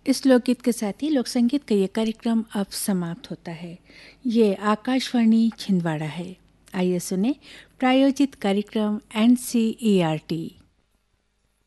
इस लोकगीत के साथ ही लोक संगीत का ये कार्यक्रम अब समाप्त होता है। ये आकाशवाणी छिंदवाड़ा है। आइए सुने प्रायोजित कार्यक्रम NCERT।